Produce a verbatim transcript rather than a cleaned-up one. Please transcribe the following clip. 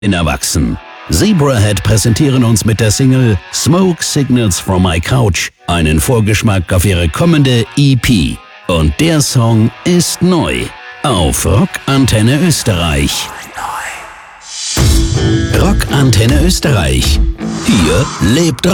erwachsen. Zebrahead präsentieren uns mit der Single Smoke Signals from My Couch einen Vorgeschmack auf ihre kommende E P. Und der Song ist neu auf Rock Antenne Österreich. Rock Antenne Österreich. Hier lebt